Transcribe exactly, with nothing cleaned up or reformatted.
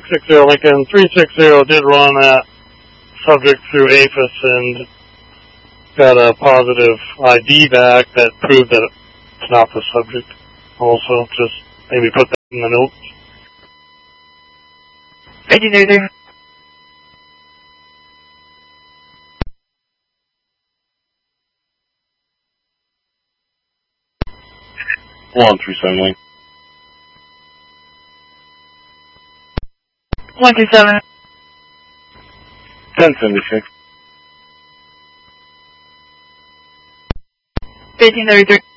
six zero Lincoln, three six zero did run that subject through A F I S and got a positive I D back that proved that it's not the subject. Also, just maybe put that in the notes. eighteen thirty-three. one three seven Link. one two seven. ten seventy-six. eighteen thirty-three.